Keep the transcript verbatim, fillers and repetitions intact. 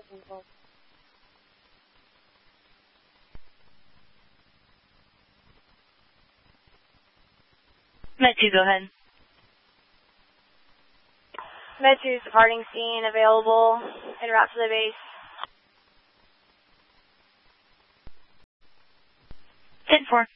Med two, go ahead. Med two, departing scene available. En route to the base. ten four.